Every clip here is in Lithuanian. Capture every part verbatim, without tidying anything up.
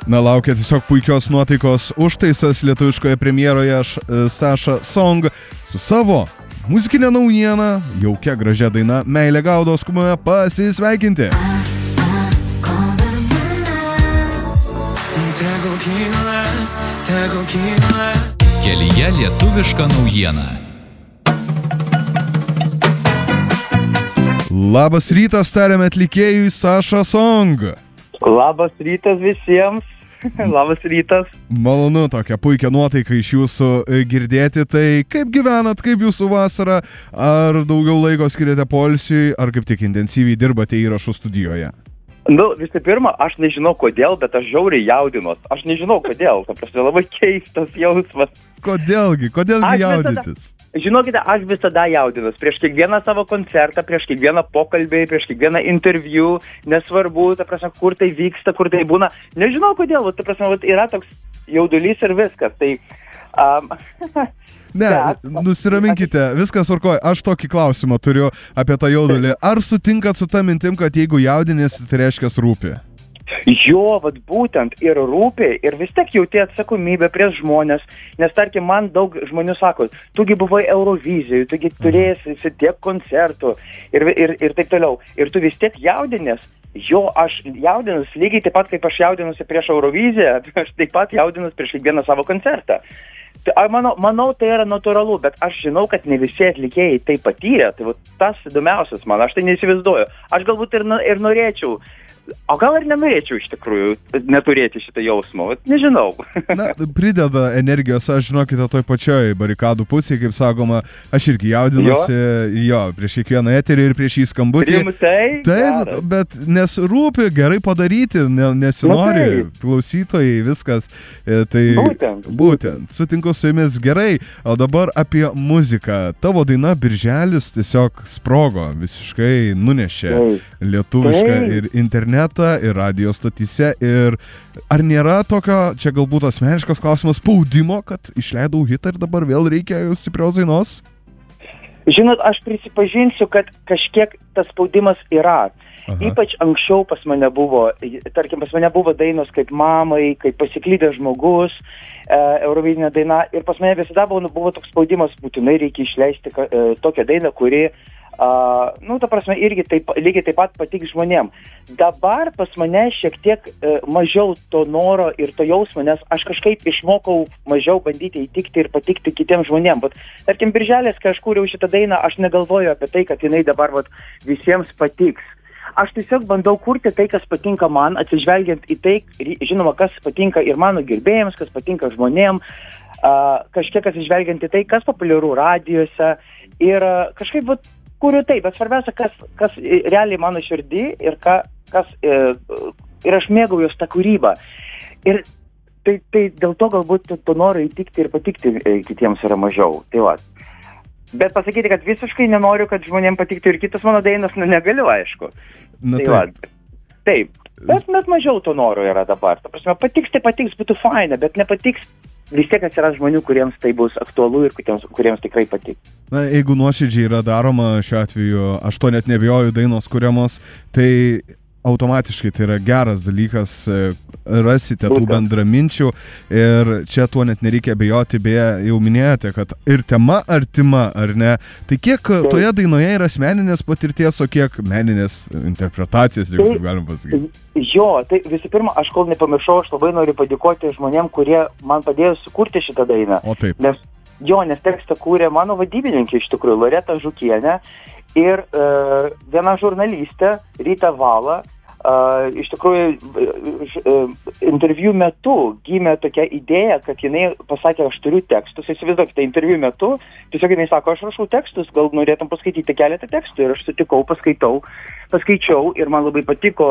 Na, laukia tiesiog puikios nuotaikos užtaisas lietuviškoje premjeroje Saša Song su savo muzikinė naujiena, jaukia gražia daina Meilė gaudo, skubame pasisveikinti. Kelyje lietuviška naujiena. Labas rytas, tariame atlikėjui Saša Song. Labas rytas visiems. Labas rytas. Malonu tokią puikią nuotaiką iš jūsų girdėti. Tai kaip gyvenat, kaip jūsų vasara? Ar daugiau laiko skiriate poilsiui, ar kaip tik intensyviai dirbate įrašų studijoje? Nu, visų pirma, aš nežinau kodėl, bet aš žiauriai jaudinuos. Aš nežinau kodėl, ta prasme, labai keistas jausmas. Kodėlgi? Kodėlgi jaudintis? Žinokite, aš visada jaudinuos. Prieš kiekvieną savo koncertą, prieš kiekvieną pokalbį, prieš kiekvieną interviu, nesvarbu, ta prasme, kur tai vyksta, kur tai būna. Nežinau kodėl, ta prasme, yra toks jaudulys ir viskas. Tai... Um, Ne, nusiraminkite, viskas tvarkoja. Aš tokį klausimą turiu apie tą jaudulį. Ar sutinkat su ta mintim, kad jeigu jaudinėsi, tai reiškia rūpi? Jo, vat būtent ir rūpi, ir vis tiek jauti atsakomybę prieš žmonės, nes tarkim man daug žmonių sako, tugi buvai Eurovizijoj, tugi turėsi tiek koncertų ir, ir, ir taip toliau, ir tu vis tiek jaudinės. Jo, aš jaudinus lygiai taip pat, kaip aš jaudinusi prieš Euroviziją, aš taip pat jaudinus prieš kiekvieną savo koncertą. Tai, manau, manau, tai yra natūralu, bet aš žinau, kad ne visi atlikėjai tai patyrė, tai va, tas įdomiausias man, aš tai neįsivaizduoju. Aš galbūt ir, ir norėčiau, o gal ir nenorėčiau iš tikrųjų neturėti šitą jausmą, nežinau. Na, prideda energijos, aš žinokite, toj pačioj barikadų pusėje, kaip sakoma, aš irgi jaudinuosi, jo, jo prieš kiekvieną eterį ir prieš jį skambutį. Rimtai? Taip, bet nes rūpi, gerai padaryti, nesinori, nu, klausytojai, viskas. Tai būtent. Būtent, sutinku su jumis gerai, o dabar apie muziką. Tavo daina Birželis tiesiog sprogo, visiškai nunešė taip. Lietuvišką taip. Ir internet ir radio stotyse. Ir ar nėra tokio, čia galbūt asmeniškas klausimas, spaudimo, kad išleidau hitą ir dabar vėl reikia stiprios dainos? Žinot, aš prisipažinsiu, kad kažkiek tas spaudimas yra. Aha. Ypač anksčiau pas mane buvo, tarkim, pas mane buvo dainos kaip Mamai, kaip Pasiklydęs žmogus, e, Eurovizinė daina. Ir pas mane visada buvo, buvo toks spaudimas, būtinai reikia išleisti e, tokią dainą, kuri Uh, nu, ta prasme, irgi taip, lygiai taip pat patiks žmonėm. Dabar pas mane šiek tiek uh, mažiau to noro ir to jausmo, nes aš kažkaip išmokau mažiau bandyti įtikti ir patikti kitiems žmonėm. Bet, tarkim, Birželis, kai aš kūriau šitą dainą, aš negalvoju apie tai, kad jinai dabar vat, visiems patiks. Aš tiesiog bandau kurti tai, kas patinka man, atsižvelgiant į tai, žinoma, kas patinka ir mano gerbėjams, kas patinka žmonėm, uh, kažkiek atsižvelgiant į tai, kas populiaru radijuose ir uh, kažkaip vat, kuriu taip, bet svarbiausia, kas, kas realiai mano širdį ir, ka, kas, e, ir aš mėgaujuos tą kūrybą. Ir tai, tai dėl to galbūt to noro įtikti ir patikti e, kitiems yra mažiau. Tai va. Bet pasakyti, kad visiškai nenoriu, kad žmonėms patiktų ir kitas mano dainos, nu negaliu, aišku. Na, tai va. Taip. Bet net mažiau to noro yra dabar. Ta prasme, patiks, tai patiks, būtų faina, bet nepatiks. Vis tiek atsiras žmonių, kuriems tai bus aktualu ir kuriems, kuriems tikrai patiks. Na, jeigu nuoširdžiai yra daroma šiuo atveju, aš to net nebijoju, dainos kuriamos, tai automatiškai tai yra geras dalykas, rasite tų bendraminčių ir čia tuo net nereikia bijoti, beje, jau minėjote, kad ir tema artima, ar ne? Tai kiek toje dainoje yra asmeninės patirties, o kiek meninės interpretacijos, jeigu taip galim pasakyti? Jo, tai visų pirma, aš kol nepamiršau, aš labai noriu padėkoti žmonėm, kurie man padėjo sukurti šitą dainą. O taip. Nes, jo, nes tekstą kūrė mano vadybininkė iš tikrųjų, Loreta Žukienė ir uh, viena žurnalistė, Rita Vala. Uh, iš tikrųjų, uh, interviu metu gimė tokia idėja, kad jinai pasakė, aš turiu tekstus. Įsivaizduokite, interviu metu, tiesiog jinai sako, aš rašau tekstus, gal norėtum paskaityti keletą tekstų. Ir aš sutikau, paskaitau, paskaičiau ir man labai patiko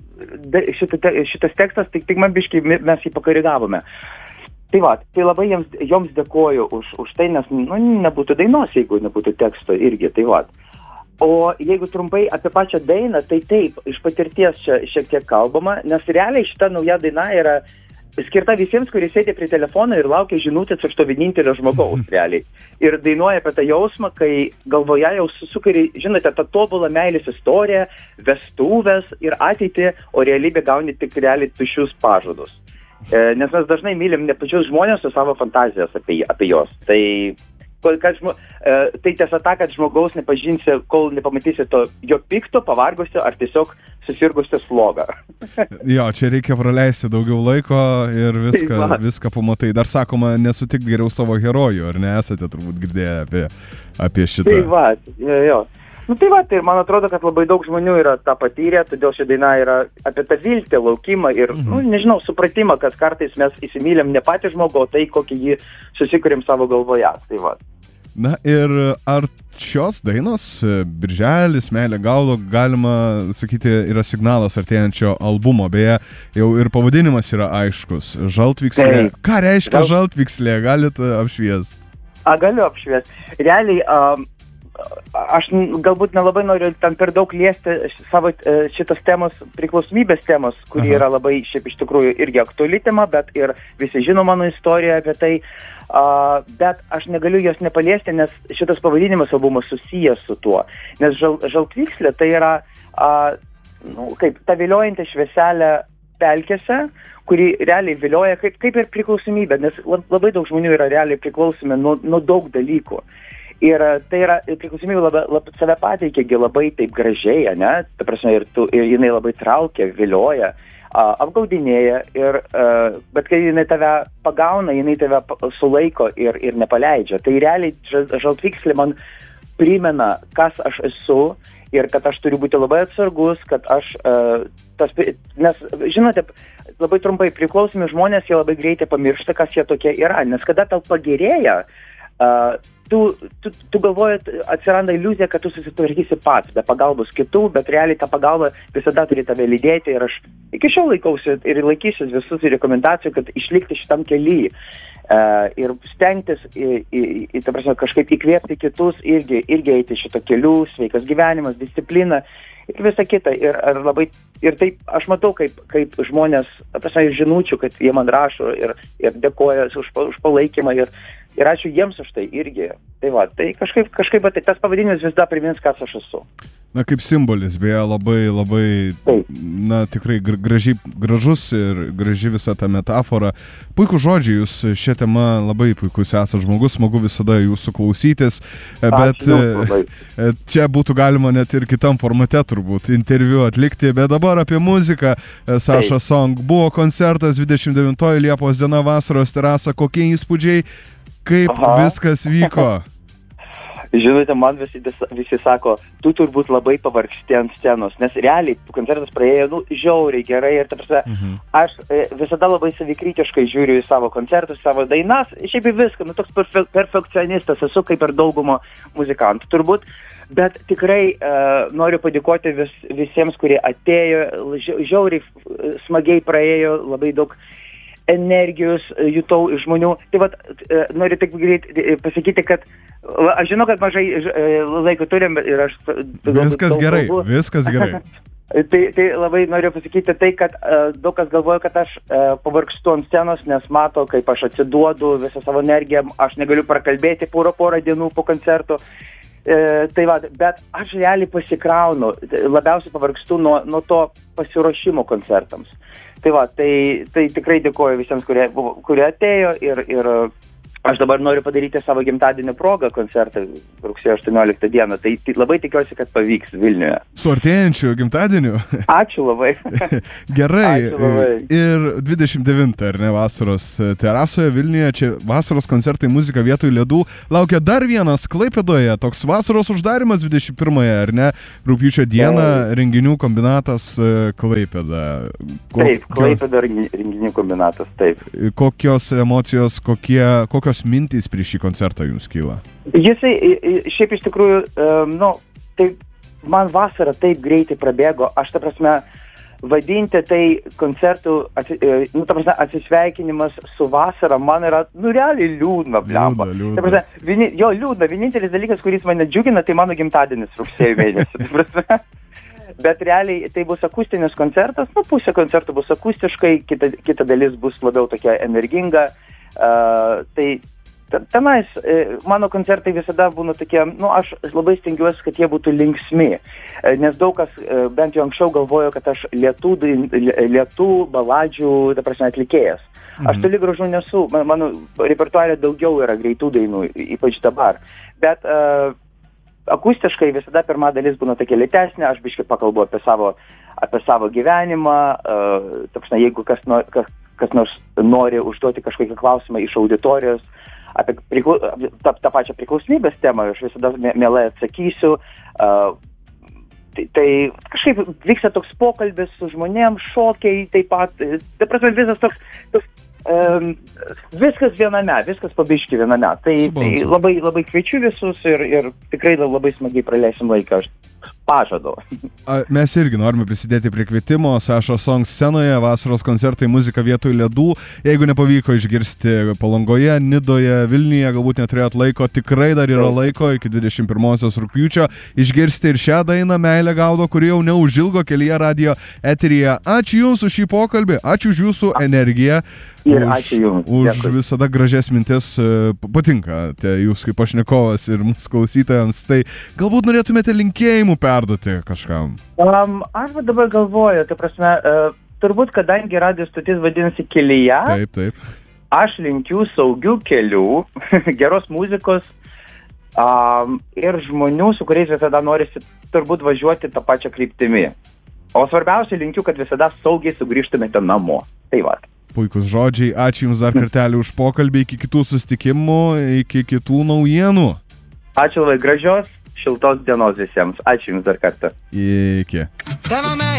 šita, šitas tekstas, tik, tik man biškai mes jį pakarigavome. Tai va, tai labai jiems, joms dėkoju už, už tai, nes nu, nebūtų dainos, jeigu nebūtų teksto irgi, tai va. O jeigu trumpai apie pačią dainą, tai taip, iš patirties čia šiek tiek kalbama, nes realiai šita nauja daina yra skirta visiems, kurie sėdė prie telefono ir laukia žinutės iš to vienintelio žmogaus realiai. Ir dainuoja apie tą jausmą, kai galvoje jau susukari, žinote, tą tobulą meilės istoriją, vestuvės ir ateitį, o realybė gauni tik realiai tuščius pažadus. E, nes mes dažnai mylim ne pačius žmonės, o savo fantazijas apie, apie juos. Tai, kad, žmo, e, tai tiesa ta, kad žmogaus nepažinsi, kol nepamatysi to jo pikto, pavargusio ar tiesiog susirgusio slogą. Jo, čia reikia praleisti daugiau laiko ir viską, Tai va. viską pamatai. Dar sakoma, nesutik geriau savo herojų, ar ne? Esate turbūt girdėję apie, apie šitą. Tai va, jo, jo. Nu tai va, tai man atrodo, kad labai daug žmonių yra tą patyrę, todėl ši daina yra apie tą viltį, laukimą ir, mhm. nu, nežinau, supratimą, kad kartais mes įsimylėm ne patį žmogų, o tai, kokį jį susikūrėm savo galvoje. Tai va. Na ir ar šios dainos, Birželis, Meilė Gaudo, galima sakyti, yra signalas artėjančio albumo, beje, jau ir pavadinimas yra aiškus. Žaltvikslė. Taip. Ką reiškia Gal... žaltvikslė? Galit apšviest? A, galiu apšviest. Realiai, um, aš galbūt nelabai noriu ten per daug liesti savo šitos temos, priklausomybės temos, kuri Aha. yra labai, šiaip iš tikrųjų, irgi aktuali tema, bet ir visi žino mano istoriją apie tai. Uh, bet aš negaliu jos nepaliesti, nes šitas pavadinimas albumas susijęs su tuo. Nes žal, žaltvikslė tai yra uh, nu, kaip ta viliojanti švieselė pelkėse, kuri realiai vilioja kaip, kaip ir priklausomybė, nes labai daug žmonių yra realiai priklausomi nuo, nuo daug dalykų. Ir tai yra, priklausomybė labai, labai, save pateikiagi labai taip gražiai, ne? Ta prasme, ir, tu, ir jinai labai traukia, vilioja, uh, apgaudinėja, ir, uh, bet kai jinai tave pagauna, jinai tave sulaiko ir, ir nepaleidžia. Tai realiai žaltvikslė man primena, kas aš esu ir kad aš turiu būti labai atsargus, kad aš, uh, tas, nes, žinote, labai trumpai priklausomi žmonės, jie labai greitai pamiršta, kas jie tokie yra, nes kada tau pagerėja, uh, Tu, tu, tu galvoji, atsiranda iliuzija, kad tu susitvarkysi pats, be pagalbos kitų, bet realiai ta pagalba visada turi tave lydėti ir aš iki šiol laikausi ir laikysiu visus rekomendacijų, kad išlikti šitam kely uh, ir stengtis į, į, į, ta prasme, kažkaip įkvėpti kitus, irgi, irgi eiti šito keliu, sveikas gyvenimas, disciplina ir visa kita. Ir, ir, labai, ir taip aš matau, kaip, kaip žmonės, ta prasme, žinučių, kad jie man rašo ir, ir dėkoja už, už palaikymą ir Ir ačiū jiems už tai irgi. Tai va, tai kažkaip, kažkaip tai tas pavadinimas vis dar primins, kas aš esu. Na, kaip simbolis, beje, labai, labai, Taip. na, tikrai graži, gražus ir graži visa ta metafora. Puikų žodžiai, jūs šią temą labai puikus esate žmogus, smagu visada jūsų klausytis, bet Ačiū, čia būtų galima net ir kitam formate turbūt interviu atlikti, bet dabar apie muziką. Saša Taip. Song, buvo koncertas dvidešim devintoji Liepos diena, Vasaros terasa, kokie įspūdžiai? Kaip Aha. viskas vyko? Žinote, man visi, visi sako, tu turbūt labai pavargsti ant scenos, nes realiai koncertas praėjo, nu, žiauriai gerai ir ta prasme, mhm. aš e, visada labai savikritiškai žiūriu į savo koncertus, savo dainas, šiaip į viską, nu, toks perfe perfekcionistas esu kaip ir daugumo muzikantų, turbūt, bet tikrai e, noriu padėkoti vis, visiems, kurie atėjo, žiauriai smagiai praėjo, labai daug energijos jutau iš žmonių. Tai vat, noriu tik greit pasakyti, kad aš žinau, kad mažai laiko turim ir aš... Viskas gerai, kalbu. viskas gerai. tai, tai labai noriu pasakyti tai, kad daug kas galvoja, kad aš pavargstu ant scenos, nes mato, kaip aš atsiduodu visą savo energiją, aš negaliu prakalbėti porą porą dienų po koncerto. E, tai va, bet aš realiai pasikraunu, labiausiai pavargstu nuo, nuo to pasiruošimo koncertams. Tai va, tai, tai tikrai dėkoju visiems, kurie, kurie atėjo ir, ir aš dabar noriu padaryti savo gimtadienio progą koncertą rugsėjo aštuonioliktą dieną. Tai, tai labai tikiuosi, kad pavyks Vilniuje. Su artėjančiu gimtadieniu? Ačiū labai. Gerai. Ačiū labai. Ir dvidešim devintą, ar ne, Vasaros terasoje Vilniuje, čia vasaros koncertai, muzika vietoj ledų. Laukia dar vienas Klaipėdoje, toks vasaros uždarimas dvidešim pirmąją, ar ne? Rugpjūčio dieną renginių kombinatas Klaipėda. Ko, taip, Klaipėda renginių kombinatas, taip. Kokios emocijos, kokie, kokios mintys prieš šį koncertą jums kyla? Jisai, šiaip iš tikrųjų, um, nu, tai man vasara taip greitai prabėgo, aš ta prasme, vadinti tai koncertų, atsi, nu, ta prasme, atsisveikinimas su vasara, man yra, nu, realiai liūdna, blemba. Liūdna, liūdna. Ta prasme, vieni, jo, liūdna, vienintelis dalykas, kuris mane džiugina, tai mano gimtadienis rugsėjo mėnesį, ta prasme. Bet realiai tai bus akustinis koncertas, nu, pusė koncertų bus akustiškai, kita, kita dalis bus labiau tokia energinga. Uh, tai tenais mano koncertai visada būna tokie, nu, aš labai stengiuosi, kad jie būtų linksmi, nes daug kas, bent jau anksčiau galvojo, kad aš lietų, lietų baladžių, ta prasme, atlikėjas. Aš toli gražu nesu, mano repertuarė daugiau yra greitų dainų, ypač dabar, bet uh, akustiškai visada pirma dalis būna tokia lėtesnė, aš biškai pakalbu apie savo, apie savo gyvenimą, uh, ta prasme, jeigu kas, no, kas, kas nors nori užduoti kažkokį klausimą iš auditorijos, apie priklau, tą, tą pačią priklausomybės temą, aš visada mielai atsakysiu. Uh, tai, tai kažkaip vyksta toks pokalbis su žmonėms, šokiai taip pat, tai prasme visas toks, toks um, viskas viename, viskas pabiški viename. Tai, tai labai, labai kviečiu visus ir, ir tikrai labai smagiai praleisim laiką. Aš pažadu. Mes irgi norime prisidėti prie kvietimo Sašo Song scenoje, vasaros koncertai, muzika vietoj ledų. Jeigu nepavyko išgirsti Palangoje, Nidoje, Vilniuje, galbūt neturėjot laiko, tikrai dar yra laiko iki dvidešimt pirmosios rugpjūčio išgirsti ir šią dainą Meilė gaudo, kuri jau neužilgo Kelyje radijo eteryje. Ačiū Jums už šį pokalbį, ačiū už Jūsų energiją. Ir už, ačiū Jums. Už Dėkui. visada gražias mintis. Patinka tie Jūs kaip pašnekovas ir mūsų klausytojams. Tai galbūt norėtumėte linkėjimų perduoti kažkam? Um, aš dabar galvoju, tai prasme, uh, turbūt, kadangi radijos stotis vadinasi Kelyje, Taip, taip. aš linkiu saugių kelių, geros muzikos um, ir žmonių, su kuriais visada norisi turbūt važiuoti tą pačią kryptimį. O svarbiausia, linkiu, kad visada saugiai sugrįžtumėte namo. Tai va. Puikus žodžiai. Ačiū Jums dar kartelį už pokalbį. Iki kitų susitikimų, iki kitų naujienų. Ačiū labai, gražios, šiltos dienos visiems. Ačiū Jums dar kartą. Iki.